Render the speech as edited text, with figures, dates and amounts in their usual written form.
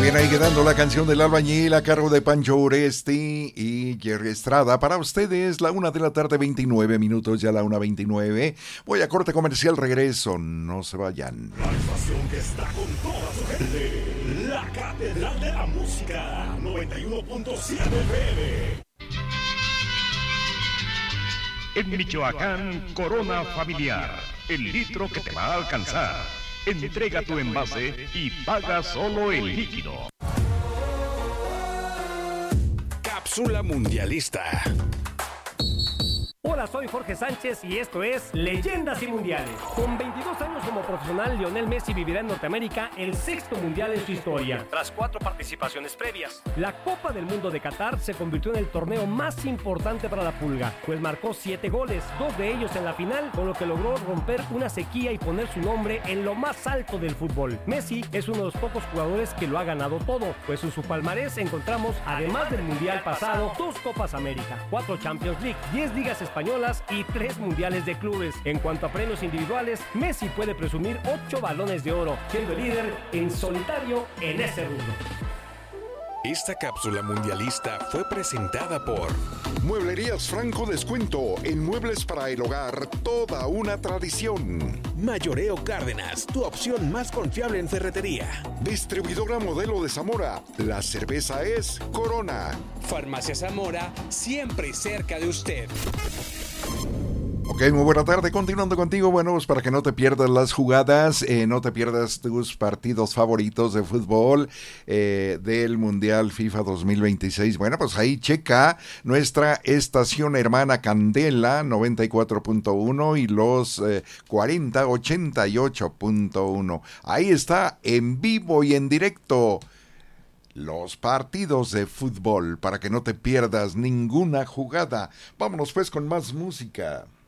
Bien, ahí quedando la canción del albañil a cargo de Pancho Uresti y Jerry Estrada. Para ustedes, la 1:29 p.m, ya la 1:29. Voy a corte comercial, regreso, no se vayan. La estación que está con toda su gente, la Catedral de la Música, 91.7 FM. En Michoacán, Corona Familiar, el litro que te va a alcanzar. Entrega tu envase y paga solo el líquido. Cápsula mundialista. Hola, soy Jorge Sánchez y esto es Leyendas y Mundiales. Con 22 años como profesional, Lionel Messi vivirá en Norteamérica el 6º mundial en su historia, tras 4 participaciones previas. La Copa del Mundo de Qatar se convirtió en el torneo más importante para la Pulga, pues marcó 7 goles, 2 de ellos en la final, con lo que logró romper una sequía y poner su nombre en lo más alto del fútbol. Messi es uno de los pocos jugadores que lo ha ganado todo, pues en su palmarés encontramos, además del mundial pasado, 2 Copas América, 4 Champions League, 10 ligas españolas y 3 mundiales de clubes. En cuanto a premios individuales, Messi puede presumir 8 balones de oro, siendo el líder en solitario en ese rubro. Esta cápsula mundialista fue presentada por Mueblerías Franco Descuento, en muebles para el hogar, toda una tradición. Mayoreo Cárdenas, tu opción más confiable en ferretería. Distribuidora Modelo de Zamora, la cerveza es Corona. Farmacia Zamora, siempre cerca de usted. Ok, muy buena tarde, continuando contigo, bueno, pues para que no te pierdas las jugadas, no te pierdas tus partidos favoritos de fútbol del Mundial FIFA 2026, bueno, pues ahí checa nuestra estación hermana Candela 94.1 y los 40 88.1, ahí está en vivo y en directo los partidos de fútbol para que no te pierdas ninguna jugada. Vámonos pues con más música.